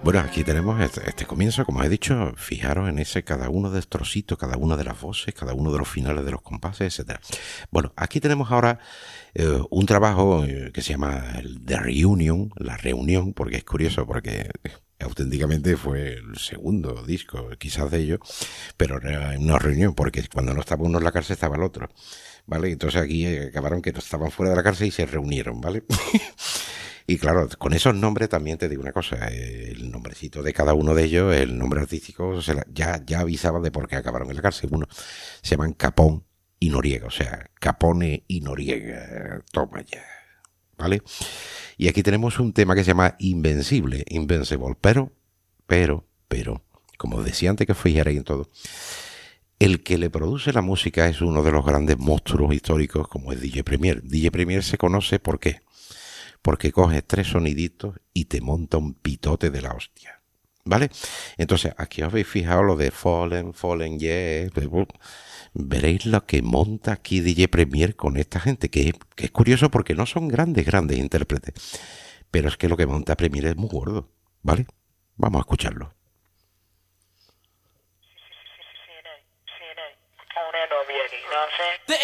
Bueno, aquí tenemos este comienzo, como he dicho, fijaros en ese cada uno de los trocitos, cada una de las voces, cada uno de los finales de los compases, etcétera. Bueno, aquí tenemos ahora un trabajo que se llama el The Reunion, la reunión, porque es curioso, porque auténticamente fue el segundo disco, quizás de ellos, pero era una reunión, porque cuando no estaba uno en la cárcel estaba el otro, ¿vale? Entonces aquí acabaron que no estaban fuera de la cárcel y se reunieron, ¿vale? Y claro, con esos nombres también te digo una cosa, el nombrecito de cada uno de ellos, el nombre artístico, ya avisaba de por qué acabaron en la cárcel. Uno se llaman Capone y Noriega, o sea, Capone y Noriega, toma ya, ¿vale? Y aquí tenemos un tema que se llama Invincible, pero, como decía antes que fijaréis en todo, el que le produce la música es uno de los grandes monstruos históricos como es DJ Premier. DJ Premier se conoce ¿por qué? Porque coge tres soniditos y te monta un pitote de la hostia, ¿vale? Entonces, aquí os habéis fijado lo de Fallen, yeah, veréis lo que monta aquí DJ Premier con esta gente, que es curioso porque no son grandes intérpretes, pero es que lo que monta Premier es muy gordo, ¿vale? Vamos a escucharlo.